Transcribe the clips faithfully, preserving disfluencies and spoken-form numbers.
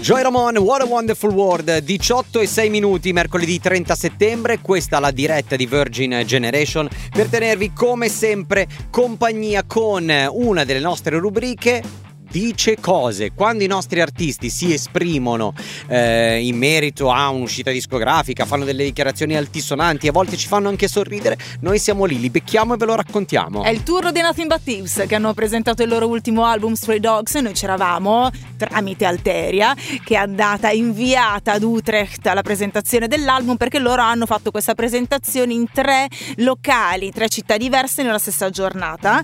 Joy Ramone, What a Wonderful World, diciotto e sei minuti, mercoledì trenta settembre, questa è la diretta di Virgin Generation per tenervi come sempre compagnia con una delle nostre rubriche Dice Cose. Quando i nostri artisti si esprimono eh, in merito a un'uscita discografica, fanno delle dichiarazioni altisonanti, a volte ci fanno anche sorridere, noi siamo lì, li becchiamo e ve lo raccontiamo. È il turno dei Nothing But Thieves, che hanno presentato il loro ultimo album Stray Dogs. Noi c'eravamo tramite Alteria, che è andata inviata ad Utrecht alla presentazione dell'album, perché loro hanno fatto questa presentazione in tre locali, tre città diverse nella stessa giornata,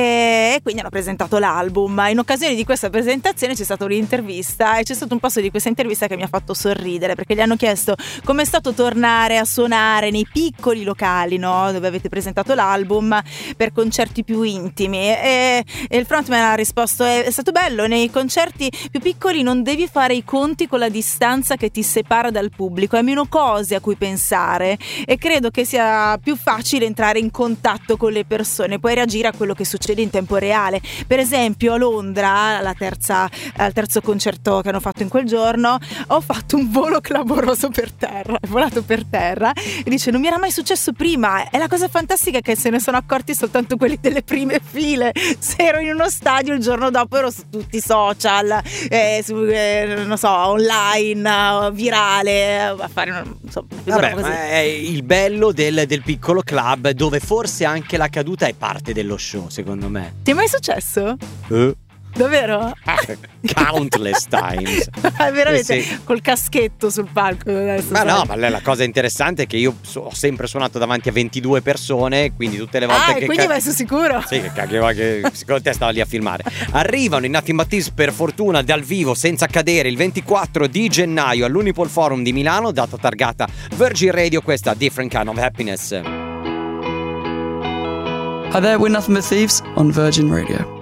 e quindi hanno presentato l'album. In occasione di questa presentazione c'è stata un'intervista e c'è stato un passo di questa intervista che mi ha fatto sorridere, perché gli hanno chiesto com'è stato tornare a suonare nei piccoli locali, no? Dove avete presentato l'album, per concerti più intimi, e, e il frontman ha risposto: è, è stato bello, nei concerti più piccoli non devi fare i conti con la distanza che ti separa dal pubblico, hai meno cose a cui pensare e credo che sia più facile entrare in contatto con le persone, puoi reagire a quello che succede in tempo reale. Per esempio a Londra, alla terza, al terzo concerto che hanno fatto in quel giorno, ho fatto un volo clamoroso per terra, ho volato per terra, e dice: non mi era mai successo prima, e la cosa fantastica è che se ne sono accorti soltanto quelli delle prime file. Se ero in uno stadio il giorno dopo ero su tutti i social, eh, su, eh, non so, online, virale, a fare una, insomma, vabbè, così. Ma è il bello del, del piccolo club, dove forse anche la caduta è parte dello show, secondo me. Ti è mai successo? Eh? Davvero? Countless times. Veramente, sì. Col caschetto sul palco adesso, ma sai? no, ma la cosa interessante è che io so, ho sempre suonato davanti a ventidue persone, quindi tutte le volte ah, che e quindi ca- vai su sicuro. Sì, che cacchio, che secondo te stava lì a filmare. Arrivano i Nothing But Thieves, per fortuna dal vivo, senza cadere, il ventiquattro di gennaio all'Unipol Forum di Milano, data targata Virgin Radio. Questa Different Kind of Happiness. Hi there, we're Nothing But Thieves on Virgin Radio.